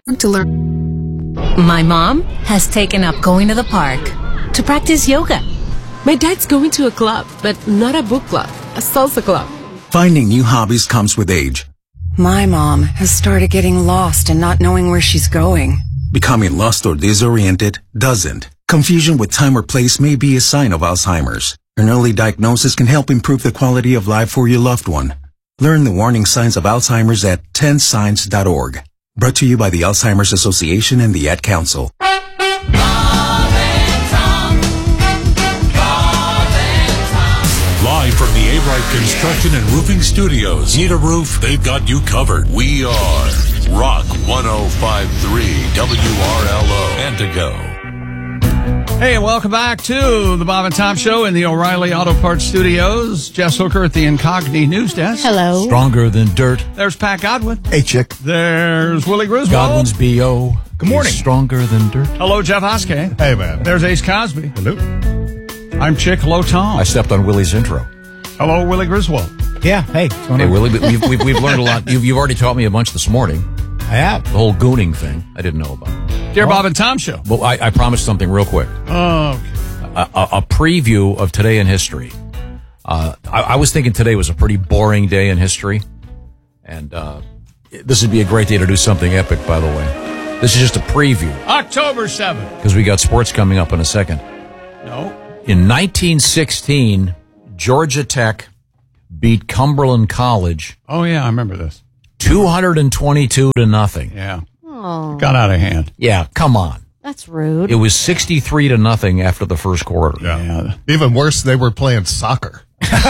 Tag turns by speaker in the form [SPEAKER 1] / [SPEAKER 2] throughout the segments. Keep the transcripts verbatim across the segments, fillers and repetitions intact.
[SPEAKER 1] to learn.
[SPEAKER 2] My mom has taken up going to the park to practice yoga.
[SPEAKER 1] My dad's going to a club, but not a book club, a salsa club.
[SPEAKER 3] Finding new hobbies comes with age.
[SPEAKER 4] My mom has started getting lost and not knowing where she's going.
[SPEAKER 3] Becoming lost or disoriented doesn't. Confusion with time or place may be a sign of Alzheimer's. An early diagnosis can help improve the quality of life for your loved one. Learn the warning signs of Alzheimer's at ten signs dot org. Brought to you by the Alzheimer's Association and the Ad Council.
[SPEAKER 5] Bob and Tom. Bob and Tom.
[SPEAKER 6] Live from the A-Bright Construction and Roofing Studios. Need a roof? They've got you covered. We are Rock one oh five point three W R L O Antigo.
[SPEAKER 7] Hey, welcome back to the Bob and Tom Show in the O'Reilly Auto Parts Studios. Jess Hooker at the Incogni News Desk.
[SPEAKER 8] Hello.
[SPEAKER 9] Stronger than dirt.
[SPEAKER 7] There's Pat Godwin.
[SPEAKER 9] Hey, chick.
[SPEAKER 7] There's Willie Griswold.
[SPEAKER 9] Godwin's B O. Good morning. He's stronger than dirt.
[SPEAKER 7] Hello, Jeff Hoskey.
[SPEAKER 10] Hey, man.
[SPEAKER 7] There's Ace Cosby.
[SPEAKER 10] Hello.
[SPEAKER 7] I'm Chick. Hello, Tom.
[SPEAKER 9] I stepped on Willie's intro.
[SPEAKER 7] Hello, Willie Griswold.
[SPEAKER 10] Yeah, hey. What's going
[SPEAKER 9] Hey,
[SPEAKER 10] on?
[SPEAKER 9] Willie, we've, we've, we've learned a lot. You've, you've already taught me a bunch this morning.
[SPEAKER 10] I have.
[SPEAKER 9] The whole gooning thing, I didn't know about.
[SPEAKER 7] Dear Bob and Tom Show.
[SPEAKER 9] Well, I, I promised something real quick.
[SPEAKER 7] Oh, okay.
[SPEAKER 9] A, a, a preview of today in history. Uh, I, I was thinking today was a pretty boring day in history. And uh, this would be a great day to do something epic, by the way. This is just a preview.
[SPEAKER 7] October seventh.
[SPEAKER 9] Because we got sports coming up in a second.
[SPEAKER 7] No.
[SPEAKER 9] In nineteen sixteen, Georgia Tech beat Cumberland College
[SPEAKER 7] Oh, yeah, I remember this.
[SPEAKER 9] two hundred twenty-two to nothing.
[SPEAKER 7] Yeah.
[SPEAKER 8] Oh,
[SPEAKER 7] Got out of hand.
[SPEAKER 9] Yeah, come on.
[SPEAKER 8] that's rude.
[SPEAKER 9] It was sixty-three to nothing after the first quarter.
[SPEAKER 10] Yeah.
[SPEAKER 7] Yeah.
[SPEAKER 10] Even worse, they were playing soccer.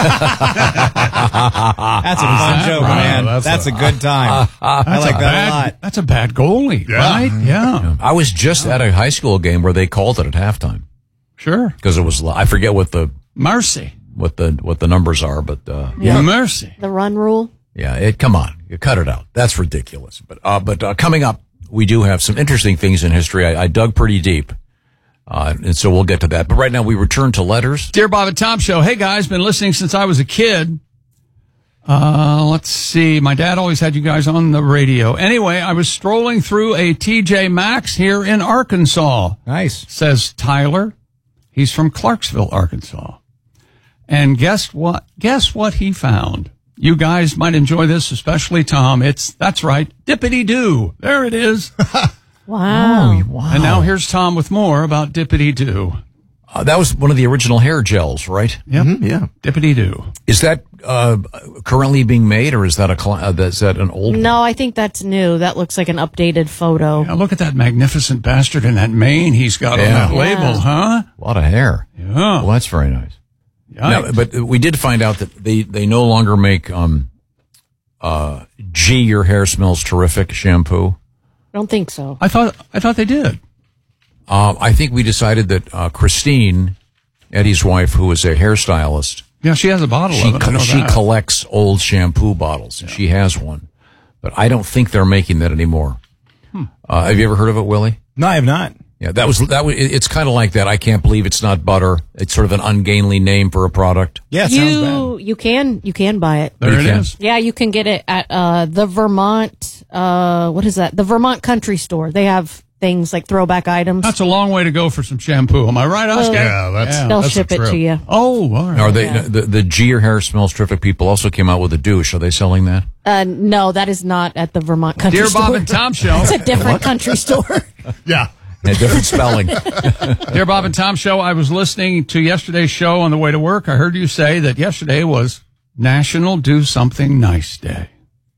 [SPEAKER 11] That's a fun joke,
[SPEAKER 7] right?
[SPEAKER 11] man.
[SPEAKER 10] That's
[SPEAKER 11] That's,
[SPEAKER 10] a-
[SPEAKER 11] a, good time. I like that
[SPEAKER 7] bad,
[SPEAKER 11] a lot.
[SPEAKER 7] That's a bad goalie,
[SPEAKER 10] Yeah.
[SPEAKER 7] right? Yeah.
[SPEAKER 9] I was just at a high school game where they called it at halftime
[SPEAKER 7] Sure.
[SPEAKER 9] because it was. I forget what the
[SPEAKER 7] Mercy.
[SPEAKER 9] what the what the numbers are, but uh,
[SPEAKER 7] Yeah. Mercy.
[SPEAKER 8] The run rule.
[SPEAKER 9] yeah, it. Come on, you cut it out. That's ridiculous. But uh, but uh, coming up, we do have some interesting things in history. I, I dug pretty deep, uh, and so we'll get to that. But right now, we return to letters.
[SPEAKER 7] Dear Bob and Tom Show. Hey, guys, been listening since I was a kid. Uh, let's see. My dad always had you guys on the radio. Anyway, I was strolling through a T J Maxx here in Arkansas,
[SPEAKER 11] Nice.
[SPEAKER 7] says Tyler. He's from Clarksville, Arkansas. And guess what? Guess what he found? You guys might enjoy this, especially Tom. It's, that's right, Dippity-Doo. There it is.
[SPEAKER 8] Wow.
[SPEAKER 9] Wow.
[SPEAKER 7] And now here's Tom with more about Dippity-Doo.
[SPEAKER 9] Uh, that was one of the original hair gels, right?
[SPEAKER 7] Yep.
[SPEAKER 11] Mm-hmm, yeah.
[SPEAKER 7] Dippity-Doo.
[SPEAKER 9] Is that uh, currently being made, or is that a cl- uh, is that an old?
[SPEAKER 8] No, I think that's new. That looks like an updated photo.
[SPEAKER 7] Now look at that magnificent bastard in that mane he's got on
[SPEAKER 9] Yeah.
[SPEAKER 7] that label,
[SPEAKER 8] Yeah.
[SPEAKER 7] huh?
[SPEAKER 9] A lot of hair.
[SPEAKER 7] Yeah.
[SPEAKER 9] Well, that's very nice. Now,
[SPEAKER 7] Yikes.
[SPEAKER 9] but we did find out that they, they no longer make um, uh, Gee, Your Hair Smells Terrific shampoo.
[SPEAKER 8] I don't think so.
[SPEAKER 7] I thought I thought they did.
[SPEAKER 9] Uh, I think we decided that uh, Christine, Eddie's wife, who is a hairstylist,
[SPEAKER 7] Yeah, she has a bottle
[SPEAKER 9] she
[SPEAKER 7] of it. I know
[SPEAKER 9] she
[SPEAKER 7] that.
[SPEAKER 9] collects old shampoo bottles. And she has one, but I don't think they're making that anymore.
[SPEAKER 7] Hmm.
[SPEAKER 9] Uh, have you ever heard of it, Willie?
[SPEAKER 11] No, I have not.
[SPEAKER 9] Yeah, that was that. Was, it- it's kind of like that. I can't believe it's not butter. It's sort of an ungainly name for a product.
[SPEAKER 11] Yeah, it sounds
[SPEAKER 8] You you can you can buy it.
[SPEAKER 7] There
[SPEAKER 9] You
[SPEAKER 7] it
[SPEAKER 9] can.
[SPEAKER 7] is.
[SPEAKER 8] Yeah, you can get it at uh, the Vermont. Uh, what is that? The Vermont Country Store. They have things like throwback items.
[SPEAKER 7] That's a long way to go for some shampoo. Am I right, Oscar?
[SPEAKER 10] Yeah, that's
[SPEAKER 8] They'll
[SPEAKER 10] that's
[SPEAKER 8] ship
[SPEAKER 10] a
[SPEAKER 8] it
[SPEAKER 10] trip.
[SPEAKER 8] to you.
[SPEAKER 7] Oh, all right.
[SPEAKER 9] Are they the the Gee, Your Hair Smells Terrific people also came out with a douche? Are they selling that?
[SPEAKER 8] Uh, no, that is not at the Vermont Country
[SPEAKER 7] Dear
[SPEAKER 8] Store.
[SPEAKER 7] Bob and Tom Show.
[SPEAKER 8] It's a different country store.
[SPEAKER 10] Yeah.
[SPEAKER 9] A different spelling.
[SPEAKER 7] Dear Bob and Tom Show, I was listening to yesterday's show on the way to work. I heard you say that yesterday was National Do Something Nice Day.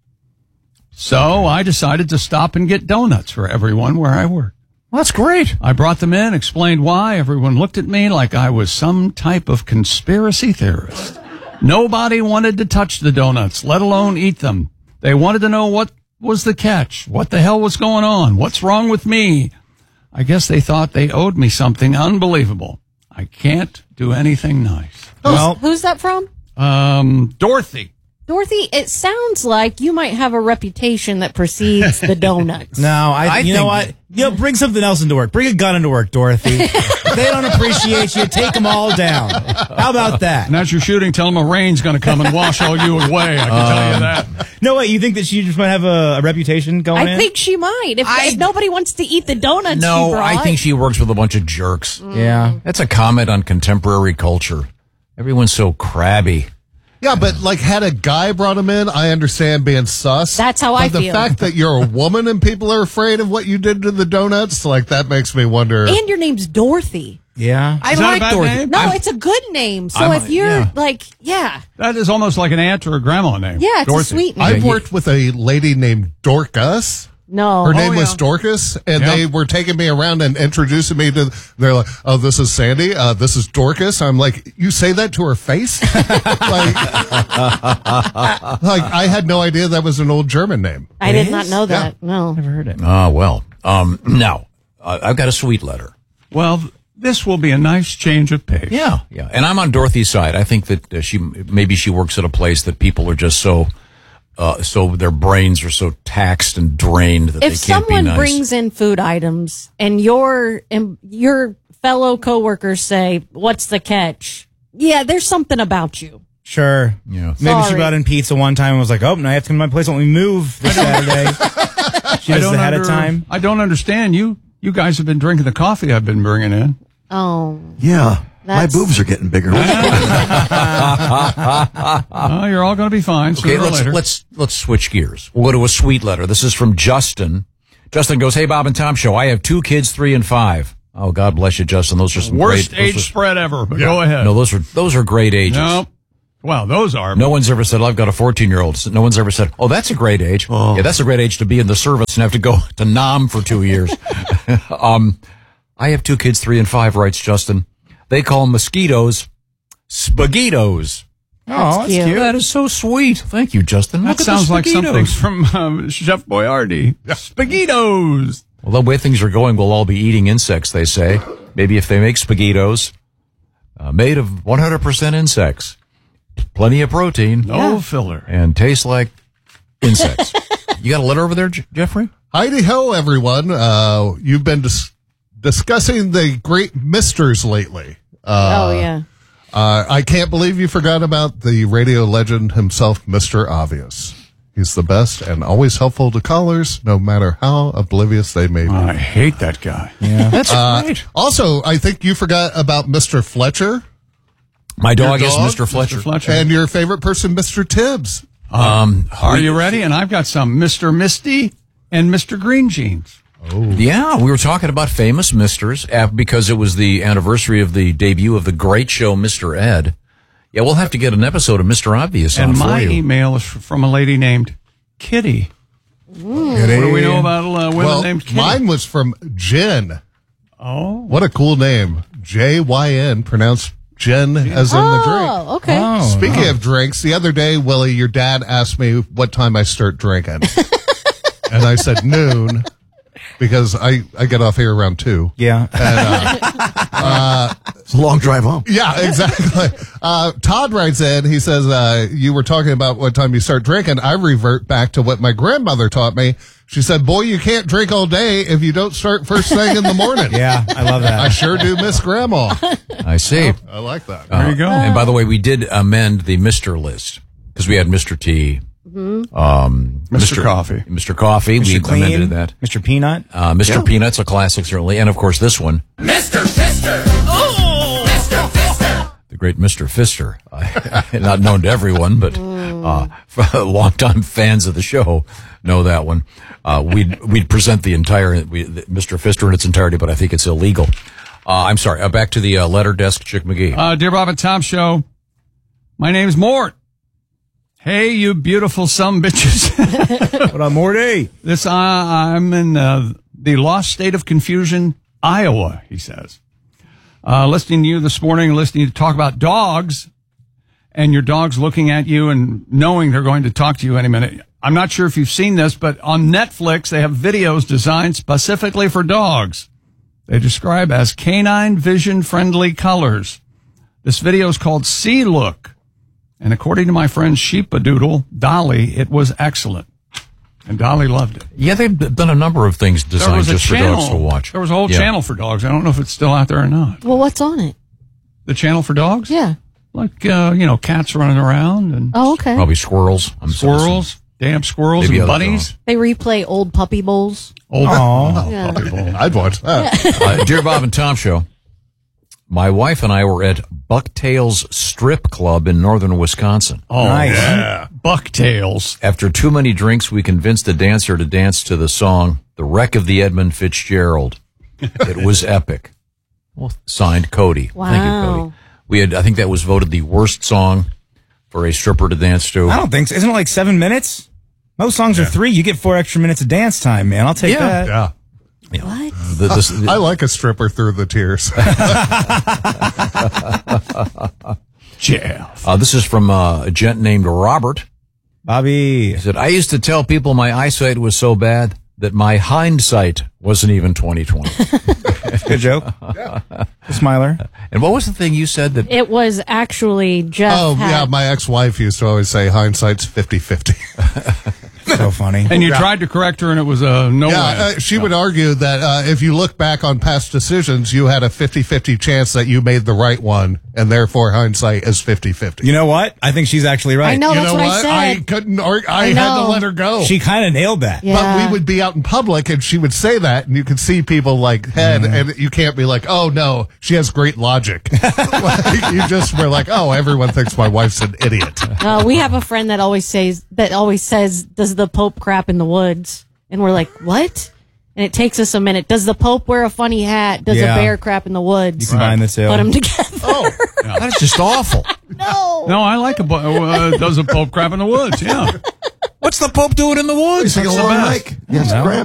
[SPEAKER 7] So I decided to stop and get donuts for everyone where I work.
[SPEAKER 9] Well, that's great.
[SPEAKER 7] I brought them in, explained why. Everyone looked at me like I was some type of conspiracy theorist. Nobody wanted to touch the donuts, let alone eat them. They wanted to know what was the catch, what the hell was going on, what's wrong with me. I guess they thought they owed me something unbelievable. I can't do anything nice.
[SPEAKER 11] Well,
[SPEAKER 8] Who's that from?
[SPEAKER 7] Um, Dorothy.
[SPEAKER 8] Dorothy, it sounds like you might have a reputation that precedes the donuts.
[SPEAKER 11] No, I,
[SPEAKER 9] I
[SPEAKER 11] you know
[SPEAKER 9] think-
[SPEAKER 11] what? You know, bring something else into work. Bring a gun into work, Dorothy. If they don't appreciate you, take them all down. How about that?
[SPEAKER 7] And as you're shooting, tell them a rain's going to come and wash all you away. I can tell you that.
[SPEAKER 11] No, wait, you think that she just might have a, a reputation going
[SPEAKER 8] I
[SPEAKER 11] in?
[SPEAKER 8] think she might. If,
[SPEAKER 9] I-
[SPEAKER 8] if nobody wants to eat the donuts she
[SPEAKER 9] No,
[SPEAKER 8] brought.
[SPEAKER 9] I think she works with a bunch of jerks.
[SPEAKER 11] Yeah.
[SPEAKER 9] That's a comment on contemporary culture. Everyone's so crabby.
[SPEAKER 10] Yeah, but like, had a guy brought him in, I understand being sus.
[SPEAKER 8] That's how
[SPEAKER 10] but
[SPEAKER 8] I
[SPEAKER 10] the
[SPEAKER 8] feel.
[SPEAKER 10] fact that you're a woman and people are afraid of what you did to the donuts, like, that makes me wonder.
[SPEAKER 8] And your name's Dorothy.
[SPEAKER 11] Yeah.
[SPEAKER 9] I
[SPEAKER 7] Is that a
[SPEAKER 9] like
[SPEAKER 7] bad
[SPEAKER 9] Dorothy.
[SPEAKER 7] name?
[SPEAKER 8] No,
[SPEAKER 9] I'm-
[SPEAKER 8] it's a good name. So
[SPEAKER 9] I'm-
[SPEAKER 8] if you're
[SPEAKER 9] yeah.
[SPEAKER 8] like, yeah,
[SPEAKER 7] That is almost like an aunt or a grandma name.
[SPEAKER 8] yeah, it's
[SPEAKER 7] Dorothy.
[SPEAKER 8] a sweet name.
[SPEAKER 10] I've worked with a lady named Dorcas.
[SPEAKER 8] no.
[SPEAKER 10] Her name
[SPEAKER 7] yeah.
[SPEAKER 10] was Dorcas, and
[SPEAKER 7] Yep.
[SPEAKER 10] they were taking me around and introducing me to. They're like, "Oh, this is Sandy. Uh, this is Dorcas." I'm like, "You say that to her face?" like, like I had no idea that was an old German name.
[SPEAKER 8] I did not know that.
[SPEAKER 10] Yeah.
[SPEAKER 8] No.
[SPEAKER 11] Never heard it.
[SPEAKER 9] Ah, well. Um, now, uh, I've got a sweet letter.
[SPEAKER 7] Well, this will be a nice change of pace.
[SPEAKER 9] Yeah, yeah. And I'm on Dorothy's side. I think that uh, she maybe she works at a place that people are just so, uh, so their brains are so taxed and drained that
[SPEAKER 8] If
[SPEAKER 9] they can't be
[SPEAKER 8] someone
[SPEAKER 9] nice.
[SPEAKER 8] brings in food items and your and your fellow coworkers say, "What's the catch?" Yeah, there's something about you.
[SPEAKER 11] Sure.
[SPEAKER 9] Yeah.
[SPEAKER 11] Maybe she
[SPEAKER 8] Sorry.
[SPEAKER 11] brought in pizza one time and was like, oh, now I have to come to my place when we move this Saturday. She does it ahead
[SPEAKER 7] under-
[SPEAKER 11] of time.
[SPEAKER 7] I don't understand. You you guys have been drinking the coffee I've been bringing in.
[SPEAKER 8] Oh,
[SPEAKER 12] Yeah,
[SPEAKER 8] That's-
[SPEAKER 12] my boobs are getting bigger.
[SPEAKER 7] Oh, you're all going to be fine sooner
[SPEAKER 9] Okay,
[SPEAKER 7] or
[SPEAKER 9] let's
[SPEAKER 7] later.
[SPEAKER 9] let's let's switch gears. We'll go to a sweet letter. This is from Justin. Justin goes, "Hey, Bob and Tom Show. I have two kids, three and five. Oh, God bless you, Justin. Those are some
[SPEAKER 7] Worst
[SPEAKER 9] great, those
[SPEAKER 7] age
[SPEAKER 9] are-
[SPEAKER 7] spread ever, but go ahead.
[SPEAKER 9] No, those are those are great ages.
[SPEAKER 7] No. Well, those are.
[SPEAKER 9] No one's ever said, I've got a fourteen-year-old. No one's ever said, oh, that's a great age.
[SPEAKER 12] Oh.
[SPEAKER 9] Yeah, that's a great age to be in the service and have to go to Nam for two years. um, I have two kids, three and five, writes Justin. They call mosquitoes spaghettos.
[SPEAKER 11] Oh, that's
[SPEAKER 8] cute.
[SPEAKER 11] cute.
[SPEAKER 9] That is so sweet. Thank you, Justin.
[SPEAKER 7] That
[SPEAKER 9] Look at the
[SPEAKER 7] sounds like something
[SPEAKER 9] spaghettos.
[SPEAKER 7] from um, Chef Boyardee. Spaghettos.
[SPEAKER 9] Well, the way things are going, we'll all be eating insects, they say. Maybe if they make spaghettos uh, made of one hundred percent insects, plenty of protein,
[SPEAKER 7] No filler.
[SPEAKER 9] and taste like insects. You got a letter over there, J- Jeffrey?
[SPEAKER 10] Heidi ho, everyone. Uh, you've been dis- discussing the great misters lately. Uh,
[SPEAKER 8] oh yeah.
[SPEAKER 10] Uh, I can't believe you forgot about the radio legend himself, Mister Obvious. He's the best and always helpful to callers, no matter how oblivious they may be.
[SPEAKER 7] I hate that guy.
[SPEAKER 11] Yeah.
[SPEAKER 9] That's
[SPEAKER 10] Uh,
[SPEAKER 9] great.
[SPEAKER 10] Also, I think you forgot about Mister Fletcher
[SPEAKER 9] My dog
[SPEAKER 10] your
[SPEAKER 9] is
[SPEAKER 10] dog,
[SPEAKER 9] Mister Fletcher.
[SPEAKER 7] Mister Fletcher.
[SPEAKER 10] and your favorite person, Mister Tibbs.
[SPEAKER 9] Um,
[SPEAKER 7] Are you ready? And I've got some Mister Misty and Mister Green Jeans.
[SPEAKER 9] Yeah, we were talking about famous misters uh, because it was the anniversary of the debut of the great show Mister Ed. Yeah, we'll have to get an episode of Mister Obvious on
[SPEAKER 7] And
[SPEAKER 9] for
[SPEAKER 7] my
[SPEAKER 9] you.
[SPEAKER 7] email is from a lady named Kitty. What do we know about uh, women
[SPEAKER 10] Well,
[SPEAKER 7] named Kitty?
[SPEAKER 10] mine was from Jen.
[SPEAKER 7] Oh.
[SPEAKER 10] What a cool name. J Y N, pronounced Jen as in the drink.
[SPEAKER 8] Oh, okay.
[SPEAKER 11] Oh.
[SPEAKER 10] Speaking of drinks, the other day, Willie, your dad asked me what time I start drinking. And I said noon because I, I get off here around two.
[SPEAKER 11] Yeah.
[SPEAKER 12] It's a long drive home.
[SPEAKER 10] Yeah, exactly. Uh, Todd writes in, he says, uh, you were talking about what time you start drinking. I revert back to what my grandmother taught me. She said, boy, you can't drink all day if you don't start first thing in the morning.
[SPEAKER 11] Yeah, I love that.
[SPEAKER 10] I sure do miss grandma.
[SPEAKER 9] I see.
[SPEAKER 10] I like that.
[SPEAKER 7] There you go.
[SPEAKER 9] And by the way, we did amend the Mister list because we had Mister T, um,
[SPEAKER 7] Mister Coffee.
[SPEAKER 9] Mister Coffee.
[SPEAKER 11] Mister
[SPEAKER 9] We
[SPEAKER 11] Clean,
[SPEAKER 9] amended that.
[SPEAKER 11] Mister Peanut.
[SPEAKER 9] Uh, Mister Peanut's a classic, certainly. And of course, this one,
[SPEAKER 5] Mister Fister. Oh, Mister Fister.
[SPEAKER 9] the great Mister Fister. Uh, not known to everyone, but uh, for longtime fans of the show know that one. Uh, we'd, we'd present the entire we, the, Mister Fister in its entirety, but I think it's illegal. Uh, I'm sorry. Uh, back to the uh, letter desk, Chick McGee.
[SPEAKER 7] Uh, Dear Bob and Tom Show, my name's Mort. Hey, you beautiful some bitches.
[SPEAKER 11] What up, Morty?
[SPEAKER 7] This uh, I'm in uh, the lost state of confusion, Iowa, he says. Uh, listening to you this morning, listening to talk about dogs, and your dog's looking at you and knowing they're going to talk to you any minute. I'm not sure if you've seen this, but on Netflix, they have videos designed specifically for dogs. They describe as canine vision friendly colors. This video is called Sea Look. And according to my friend Sheepadoodle, Dolly, it was excellent. And Dolly loved it.
[SPEAKER 9] Yeah, they've done a number of things designed just
[SPEAKER 7] channel,
[SPEAKER 9] for dogs to watch.
[SPEAKER 7] There was a whole
[SPEAKER 9] yeah.
[SPEAKER 7] channel for dogs. I don't know if it's still out there or not.
[SPEAKER 8] Well, what's on it?
[SPEAKER 7] The channel for dogs?
[SPEAKER 8] Yeah.
[SPEAKER 7] Like, uh, you know, cats running around and
[SPEAKER 8] Oh, okay.
[SPEAKER 9] Probably squirrels. I'm
[SPEAKER 7] squirrels, damn squirrels
[SPEAKER 9] Maybe
[SPEAKER 7] and
[SPEAKER 9] other
[SPEAKER 7] bunnies.
[SPEAKER 8] They replay old puppy bowls.
[SPEAKER 7] Old
[SPEAKER 11] Aw.
[SPEAKER 8] Yeah.
[SPEAKER 7] puppy bowl.
[SPEAKER 10] I'd watch that.
[SPEAKER 9] uh, Dear Bob and Tom Show, my wife and I were at Bucktails Strip Club in northern Wisconsin.
[SPEAKER 7] Oh,
[SPEAKER 11] Nice.
[SPEAKER 7] yeah. Bucktails.
[SPEAKER 9] After too many drinks, we convinced the dancer to dance to the song "The Wreck of the Edmund Fitzgerald." It was epic. Well, signed Cody.
[SPEAKER 8] Wow.
[SPEAKER 9] Thank you, Cody. We had, I think that was voted the worst song for a stripper to dance to.
[SPEAKER 11] I don't think so. Isn't it like seven minutes? Most songs are three. You get four extra minutes of dance time, man. I'll take
[SPEAKER 9] Yeah.
[SPEAKER 11] that.
[SPEAKER 10] Yeah.
[SPEAKER 8] What?
[SPEAKER 9] The- this- the-
[SPEAKER 10] I like a stripper through the tears.
[SPEAKER 7] Jeff.
[SPEAKER 9] uh, this is from uh, a gent named Robert.
[SPEAKER 11] Bobby.
[SPEAKER 9] He said, I used to tell people my eyesight was so bad that my hindsight wasn't even twenty twenty.
[SPEAKER 11] Good joke. Smiler.
[SPEAKER 9] And what was the thing you said that
[SPEAKER 8] It was actually Jeff.
[SPEAKER 10] Oh,
[SPEAKER 8] had-
[SPEAKER 10] yeah, my ex-wife used to always say hindsight's fifty-fifty.
[SPEAKER 11] So funny.
[SPEAKER 7] And you
[SPEAKER 10] Yeah.
[SPEAKER 7] tried to correct her and it was a no
[SPEAKER 10] Yeah,
[SPEAKER 7] way.
[SPEAKER 10] uh, she would argue that uh, if you look back on past decisions, you had a fifty-fifty chance that you made the right one, and therefore hindsight is fifty-fifty.
[SPEAKER 11] You know what? I think she's actually right.
[SPEAKER 8] I know,
[SPEAKER 10] You
[SPEAKER 8] that's
[SPEAKER 10] know
[SPEAKER 8] what,
[SPEAKER 10] what?
[SPEAKER 8] I said.
[SPEAKER 10] couldn't, or, I,
[SPEAKER 8] I
[SPEAKER 10] had to
[SPEAKER 8] know.
[SPEAKER 10] let her go.
[SPEAKER 11] She kind of nailed that.
[SPEAKER 8] Yeah.
[SPEAKER 10] But we would be out in public and she would say that and you could see people like head and you can't be like, oh no, she has great logic. Like, you just were like, oh, everyone thinks my wife's an idiot.
[SPEAKER 8] Uh, we have a friend that always says that always says, "Does the Pope crap in the woods?" And we're like, "What?" And it takes us a minute. Does the Pope wear a funny hat? Does
[SPEAKER 11] Yeah.
[SPEAKER 8] a bear crap in the
[SPEAKER 11] You
[SPEAKER 8] woods?
[SPEAKER 11] combine the two.
[SPEAKER 8] Put them together.
[SPEAKER 10] Oh,
[SPEAKER 9] that is just awful.
[SPEAKER 8] No.
[SPEAKER 7] No, I like a bu- uh, does a pope crap in the woods. Yeah.
[SPEAKER 9] What's the Pope doing in the woods?
[SPEAKER 12] He's like,
[SPEAKER 9] What's
[SPEAKER 12] oh,
[SPEAKER 9] the
[SPEAKER 12] I
[SPEAKER 9] best?
[SPEAKER 12] like. Yes,
[SPEAKER 11] No.
[SPEAKER 12] crap